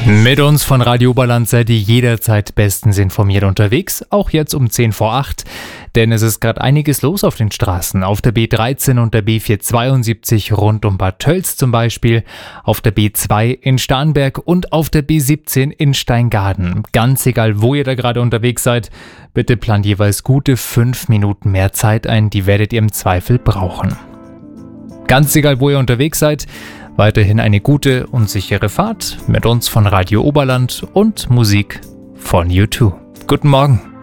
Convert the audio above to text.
Mit uns von Radio Oberland seid ihr jederzeit bestens informiert unterwegs, auch jetzt um 10 vor 8, denn es ist gerade einiges los auf den Straßen. Auf der B13 und der B472 rund um Bad Tölz zum Beispiel, auf der B2 in Starnberg und auf der B17 in Steingaden. Ganz egal, wo ihr da gerade unterwegs seid, bitte plant jeweils gute 5 Minuten mehr Zeit ein, die werdet ihr im Zweifel brauchen. Ganz egal, wo ihr unterwegs seid, weiterhin eine gute und sichere Fahrt mit uns von Radio Oberland und Musik von U2. Guten Morgen.